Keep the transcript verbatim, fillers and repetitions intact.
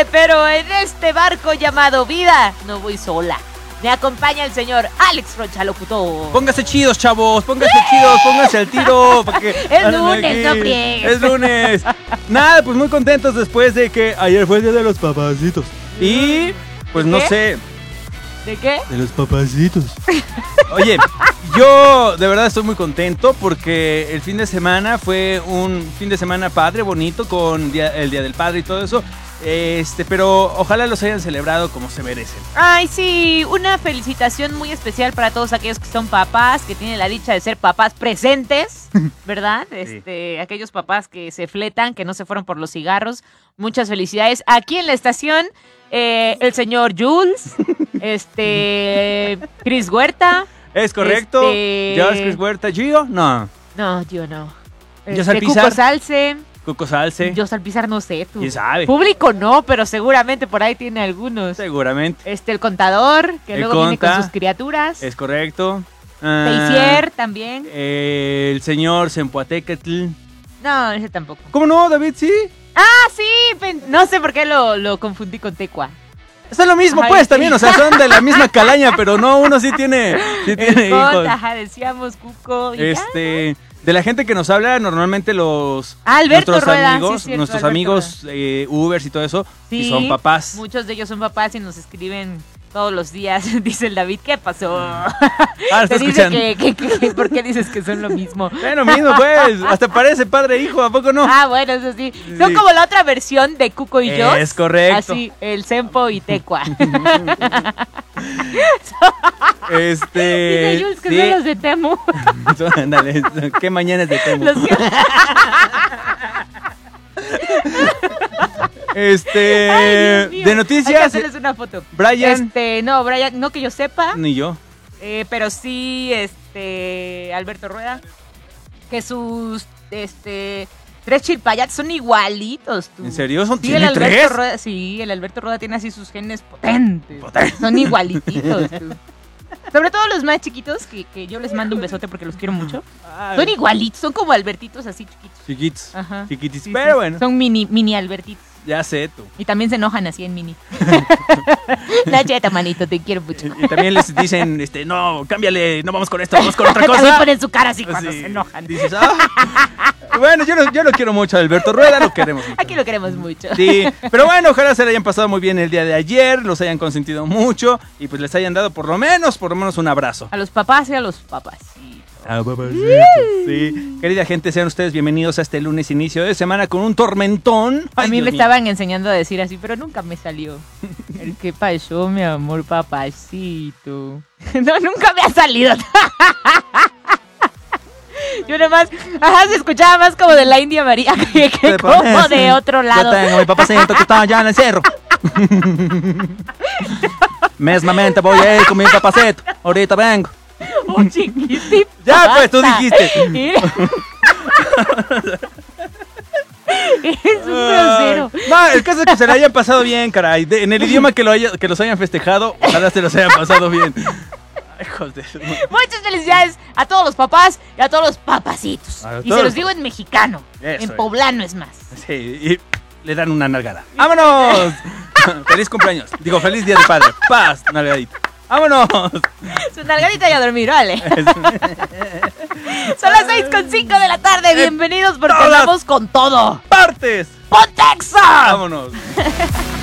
Oye, pero en este barco llamado vida no voy sola. Me acompaña el señor Alex Rocha, locutor. Póngase chidos, chavos, póngase chidos, póngase al tiro. Para que es lunes, no friegues. Es lunes. Nada, pues muy contentos después de que ayer fue el día de los papacitos. Y, pues no ¿Qué? sé. ¿De qué? De los papacitos. Oye, yo de verdad estoy muy contento porque el fin de semana fue un fin de semana padre, bonito, con día, el Día del Padre y todo eso. Este, pero ojalá los hayan celebrado como se merecen. Ay, sí, una felicitación muy especial para todos aquellos que son papás, que tienen la dicha de ser papás presentes, ¿verdad? Sí. Este, aquellos papás que se fletan, que no se fueron por los cigarros. Muchas felicidades. Aquí en la estación, eh, el señor Jules, este, Cris Huerta. Es correcto. Este... ¿Ya es Cris Huerta? ¿Gio? No. No, yo no. ¿Yo este, Salpizar? Cuco Salce. Cuco Salce. Yo Salpizar no sé, tú. ¿Quién sabe? Público no, pero seguramente por ahí tiene algunos. Seguramente. Este, el contador, que el luego conta, viene con sus criaturas. Es correcto. Teisier uh, también. Eh, el señor Zempoatecatl. No, ese tampoco. ¿Cómo no, David? Sí. Ah, sí. No sé por qué lo, lo confundí con Tecua. Es lo mismo, ay, pues, sí. También, o sea, son de la misma calaña, pero no, uno sí tiene, sí tiene hijos. Conta, ajá, decíamos Cuco. Y este, ya. De la gente que nos habla, normalmente los ah, Alberto nuestros Rueda, amigos, sí, cierto, nuestros Alberto amigos eh, Ubers y todo eso, sí, y son papás. Muchos de ellos son papás y nos escriben todos los días. Dice el David, ¿qué pasó? Ah, te dice que, que, que, que, ¿por qué dices que son lo mismo? Es lo mismo, pues, hasta parece padre e hijo, ¿a poco no? Ah, bueno, eso sí. sí. Son como la otra versión de Cuco y yo. Es correcto. Así, el Zempo y Tecua. Este. Dice Jules que sí. son los de Temu. Ándale, ¿qué mañana es de Temu? Los que... Este. Ay, de noticias. Hay que hacerles una foto. Brian. Este, no, Brian, no que yo sepa. Ni yo. Eh, pero sí, este. Alberto Rueda. Que sus. Este. Tres chilpayates son igualitos, tú. ¿En serio? ¿Son sí, ¿tiene el tres? Rueda, sí, el Alberto Rueda tiene así sus genes potentes. Potente. Son igualititos, tú. Sobre todo los más chiquitos, que, que yo les mando un besote porque los quiero mucho. Ay. Son igualitos, son como Albertitos así chiquitos. Chiquitos. Ajá. Chiquitis. Sí, pero sí. bueno. Son mini, mini Albertitos. Ya sé, tú. Y también se enojan así en mini. La cheta, manito, te quiero mucho. Y, y también les dicen, este, no, cámbiale, no vamos con esto, vamos con otra cosa. También ponen su cara así cuando sí. se enojan. Dices, ah. Bueno, yo lo, yo lo quiero mucho a Alberto Rueda, lo queremos mucho. Aquí lo queremos mucho. Sí, pero bueno, ojalá se le hayan pasado muy bien el día de ayer, los hayan consentido mucho y pues les hayan dado por lo menos, por lo menos un abrazo. A los papás y a los papás. Ah, papacitos, sí. Querida gente, sean ustedes bienvenidos a este lunes inicio de semana con un tormentón. Ay, a mí Dios me mío. Estaban enseñando a decir así, pero nunca me salió. El que pasó, mi amor, papacito. No, nunca me ha salido. Yo nomás, ajá, se escuchaba más como de la India María que, que como parece? De otro lado. Yo tengo mi papá siento que está allá en el cerro. Mesmamente voy a ir con mi papacito. Ahorita vengo. Un chiquitito. Ya, pues, tú dijiste. Es un grosero. Uh, no, el caso es que se le hayan pasado bien, caray. De, en el idioma que, lo haya, que los hayan festejado, ojalá se los hayan pasado bien. Hijos de... Muchas felicidades a todos los papás y a todos los papacitos. Y se los digo en mexicano, en poblano es más. Sí, y le dan una nalgada. ¡Vámonos! Feliz cumpleaños. Digo, feliz día de padre. Paz, nalgadita. ¡Vámonos! Su nalgadita y a dormir, vale. Son las seis con cinco de la tarde. Bienvenidos porque vamos con todo. ¡Partes! ¡Pontexa! ¡Vámonos!